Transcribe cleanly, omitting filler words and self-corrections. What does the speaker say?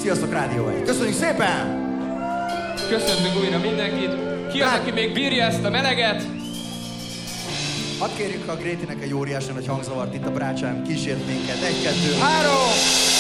Sziasztok, Rádió 1. Köszönjük szépen! Köszöntünk újra mindenkit. Ki az, aki még bírja ezt a meleget? Hadd kérjük a Grétinek egy óriási nagy hangzavart itt a Brácsán. Kísért minket. 1, 2, 3!